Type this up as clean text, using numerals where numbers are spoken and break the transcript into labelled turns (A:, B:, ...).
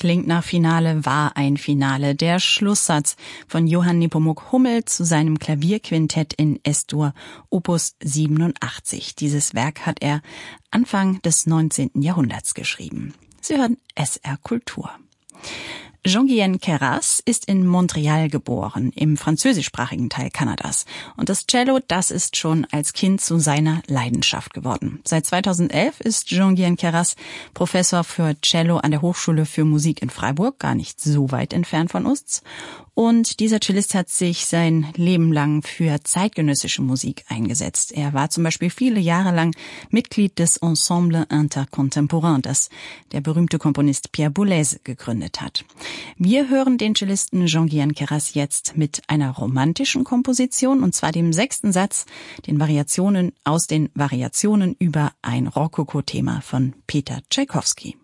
A: klingt nach Finale, war ein Finale. Der Schlusssatz von Johann Nepomuk Hummel zu seinem Klavierquintett in S-Dur, Opus 87. Dieses Werk hat er Anfang des 19. Jahrhunderts geschrieben. Sie hören SR Kultur. Jean-Guyen Queyras ist in Montreal geboren, im französischsprachigen Teil Kanadas. Und das Cello, das ist schon als Kind zu seiner Leidenschaft geworden. Seit 2011 ist Jean-Guyen Queyras Professor für Cello an der Hochschule für Musik in Freiburg, gar nicht so weit entfernt von uns. Und dieser Cellist hat sich sein Leben lang für zeitgenössische Musik eingesetzt. Er war zum Beispiel viele Jahre lang Mitglied des Ensemble Intercontemporain, das der berühmte Komponist Pierre Boulez gegründet hat. Wir hören den Cellisten Jean-Guyen Queyras jetzt mit einer romantischen Komposition, und zwar dem 6. Satz, den Variationen über ein Rokoko-Thema von Peter Tschaikowski.